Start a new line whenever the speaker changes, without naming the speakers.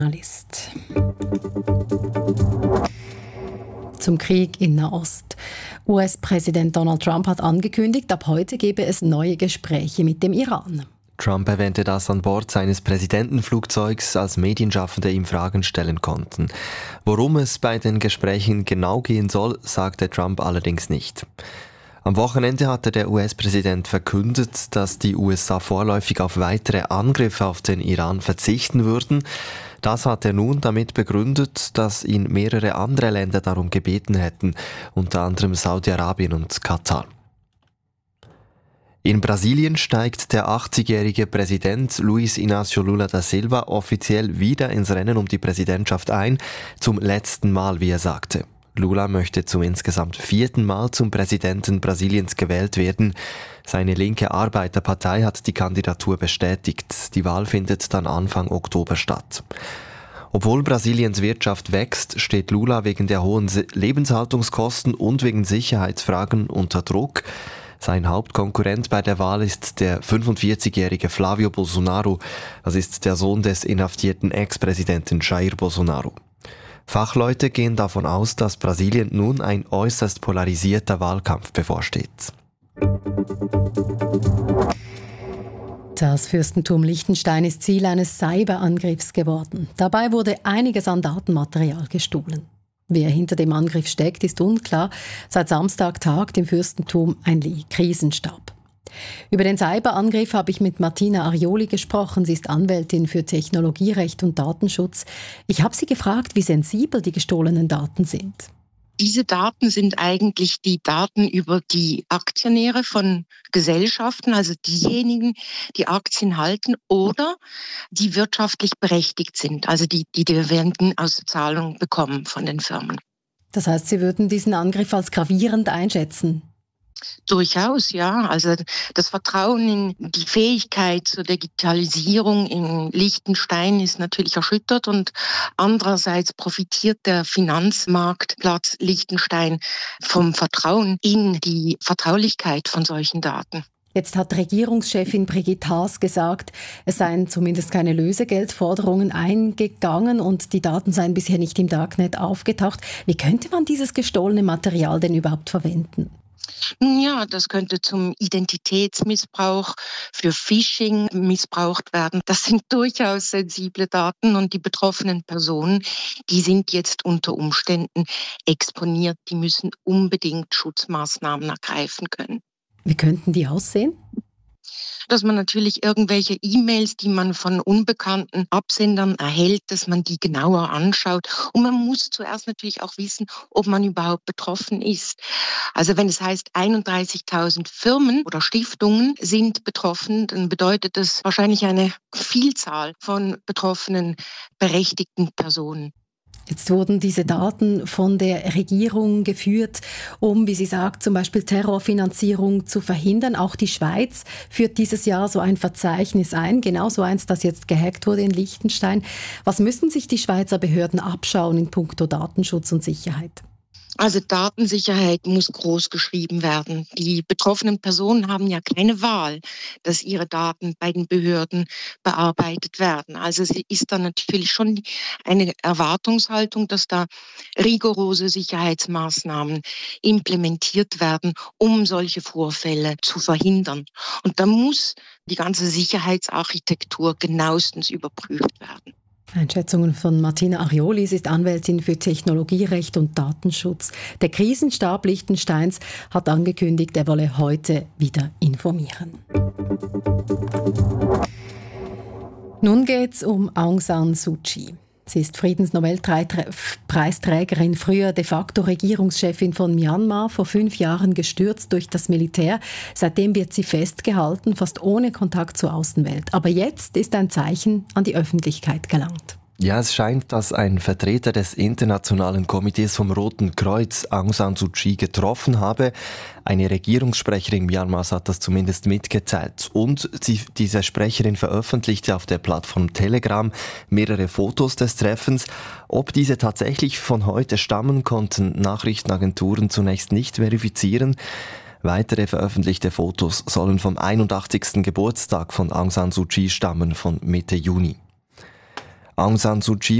Journalist. Zum Krieg in Nahost. US-Präsident Donald Trump hat angekündigt, ab heute gebe es neue Gespräche mit dem Iran.
Trump erwähnte das an Bord seines Präsidentenflugzeugs, als Medienschaffende ihm Fragen stellen konnten. Worum es bei den Gesprächen genau gehen soll, sagte Trump allerdings nicht. Am Wochenende hatte der US-Präsident verkündet, dass die USA vorläufig auf weitere Angriffe auf den Iran verzichten würden. Das hat er nun damit begründet, dass ihn mehrere andere Länder darum gebeten hätten, unter anderem Saudi-Arabien und Katar. In Brasilien steigt der 80-jährige Präsident Luiz Inácio Lula da Silva offiziell wieder ins Rennen um die Präsidentschaft ein, zum letzten Mal, wie er sagte. Lula möchte zum insgesamt 4. Mal zum Präsidenten Brasiliens gewählt werden. Seine linke Arbeiterpartei hat die Kandidatur bestätigt. Die Wahl findet dann Anfang Oktober statt. Obwohl Brasiliens Wirtschaft wächst, steht Lula wegen der hohen Lebenshaltungskosten und wegen Sicherheitsfragen unter Druck. Sein Hauptkonkurrent bei der Wahl ist der 45-jährige Flávio Bolsonaro. Das ist der Sohn des inhaftierten Ex-Präsidenten Jair Bolsonaro. Fachleute gehen davon aus, dass Brasilien nun ein äußerst polarisierter Wahlkampf bevorsteht.
Das Fürstentum Liechtenstein ist Ziel eines Cyberangriffs geworden. Dabei wurde einiges an Datenmaterial gestohlen. Wer hinter dem Angriff steckt, ist unklar. Seit Samstag tagt im Fürstentum ein Krisenstab. Über den Cyberangriff habe ich mit Martina Arioli gesprochen. Sie ist Anwältin für Technologierecht und Datenschutz. Ich habe sie gefragt, wie sensibel die gestohlenen Daten sind.
Diese Daten sind eigentlich die Daten über die Aktionäre von Gesellschaften, also diejenigen, die Aktien halten oder die wirtschaftlich berechtigt sind, also die Dividenden aus Zahlung bekommen von den Firmen.
Das heißt, Sie würden diesen Angriff als gravierend einschätzen?
Durchaus, ja. Also das Vertrauen in die Fähigkeit zur Digitalisierung in Liechtenstein ist natürlich erschüttert und andererseits profitiert der Finanzmarktplatz Liechtenstein vom Vertrauen in die Vertraulichkeit von solchen Daten.
Jetzt hat Regierungschefin Brigitte Haas gesagt, es seien zumindest keine Lösegeldforderungen eingegangen und die Daten seien bisher nicht im Darknet aufgetaucht. Wie könnte man dieses gestohlene Material denn überhaupt verwenden?
Ja, das könnte zum Identitätsmissbrauch, für Phishing missbraucht werden. Das sind durchaus sensible Daten und die betroffenen Personen, die sind jetzt unter Umständen exponiert. Die müssen unbedingt Schutzmaßnahmen ergreifen können.
Wie könnten die aussehen?
Dass man natürlich irgendwelche E-Mails, die man von unbekannten Absendern erhält, dass man die genauer anschaut. Und man muss zuerst natürlich auch wissen, ob man überhaupt betroffen ist. Also wenn es heißt, 31.000 Firmen oder Stiftungen sind betroffen, dann bedeutet das wahrscheinlich eine Vielzahl von betroffenen, berechtigten Personen.
Jetzt wurden diese Daten von der Regierung geführt, um, wie sie sagt, zum Beispiel Terrorfinanzierung zu verhindern. Auch die Schweiz führt dieses Jahr so ein Verzeichnis ein, genau so eins, das jetzt gehackt wurde in Liechtenstein. Was müssen sich die Schweizer Behörden abschauen in puncto Datenschutz und Sicherheit?
Also Datensicherheit muss groß geschrieben werden. Die betroffenen Personen haben ja keine Wahl, dass ihre Daten bei den Behörden bearbeitet werden. Also es ist da natürlich schon eine Erwartungshaltung, dass da rigorose Sicherheitsmaßnahmen implementiert werden, um solche Vorfälle zu verhindern. Und da muss die ganze Sicherheitsarchitektur genauestens überprüft werden.
Einschätzungen von Martina Arioli. Sie ist Anwältin für Technologierecht und Datenschutz. Der Krisenstab Liechtensteins hat angekündigt, er wolle heute wieder informieren. Nun geht's um Aung San Suu Kyi. Sie ist Friedensnobelpreisträgerin, früher de facto Regierungschefin von Myanmar, vor 5 Jahren gestürzt durch das Militär. Seitdem wird sie festgehalten, fast ohne Kontakt zur Außenwelt. Aber jetzt ist ein Zeichen an die Öffentlichkeit gelangt.
Ja, es scheint, dass ein Vertreter des Internationalen Komitees vom Roten Kreuz Aung San Suu Kyi getroffen habe. Eine Regierungssprecherin Myanmars hat das zumindest mitgeteilt. Und diese Sprecherin veröffentlichte auf der Plattform Telegram mehrere Fotos des Treffens. Ob diese tatsächlich von heute stammen, konnten Nachrichtenagenturen zunächst nicht verifizieren. Weitere veröffentlichte Fotos sollen vom 81. Geburtstag von Aung San Suu Kyi stammen, von Mitte Juni. Aung San Suu Kyi